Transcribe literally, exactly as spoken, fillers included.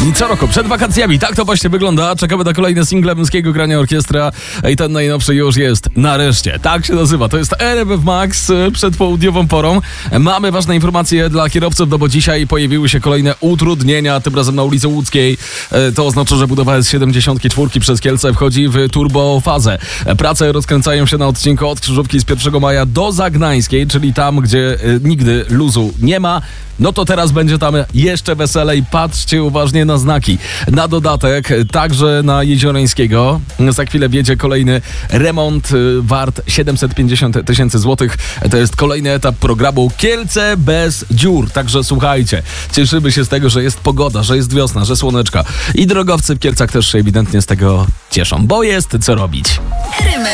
Co roku, przed wakacjami, tak to właśnie wygląda. Czekamy na kolejne single Męskiego Grania Orkiestra i ten najnowszy już jest nareszcie. Tak się nazywa, to jest R M F Max przed południową porą. Mamy ważne informacje dla kierowców, no bo dzisiaj pojawiły się kolejne utrudnienia, tym razem na ulicy Łódzkiej. To oznacza, że budowa S siedemdziesiąt cztery przez Kielce wchodzi w turbofazę. Prace rozkręcają się na odcinku od Krzyżówki z pierwszego maja do Zagnańskiej, czyli tam, gdzie nigdy luzu nie ma. No to teraz będzie tam jeszcze weselej. Patrzcie uważnie na znaki. Na dodatek także na Jeziorańskiego za chwilę wjedzie kolejny remont wart siedemset pięćdziesiąt tysięcy złotych. To jest kolejny etap programu Kielce bez dziur. Także słuchajcie, cieszymy się z tego, że jest pogoda, że jest wiosna, że słoneczka. I drogowcy w Kielcach też się ewidentnie z tego cieszą, bo jest co robić. R M